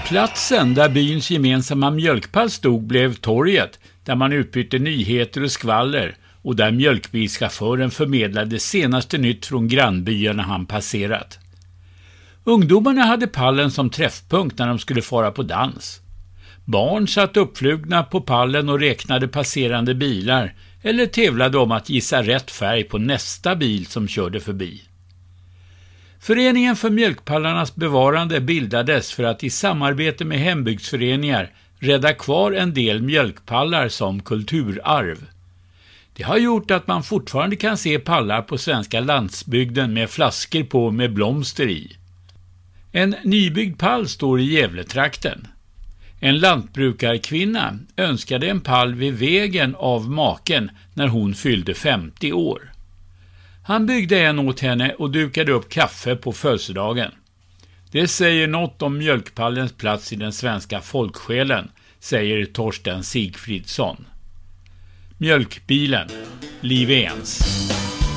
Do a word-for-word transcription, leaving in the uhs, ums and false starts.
Platsen där byns gemensamma mjölkpall stod blev torget, där man utbytte nyheter och skvaller och där mjölkbilschauffören förmedlade senaste nytt från grannbyarna han passerat. Ungdomarna hade pallen som träffpunkt när de skulle fara på dans. Barn satt uppflugna på pallen och räknade passerande bilar eller tävlade om att gissa rätt färg på nästa bil som körde förbi. Föreningen för mjölkpallarnas bevarande bildades för att i samarbete med hembygdsföreningar rädda kvar en del mjölkpallar som kulturarv. Det har gjort att man fortfarande kan se pallar på svenska landsbygden med flaskor på med blomster i. En nybyggd pall står i Gävletrakten. En lantbrukarkvinna önskade en pall vid vägen av maken när hon fyllde femtio år. Han byggde en åt henne och dukade upp kaffe på födelsedagen. Det säger något om mjölkpallens plats i den svenska folksjälen, säger Torsten Sigfridsson. Mjölkbilen, Liv Ens.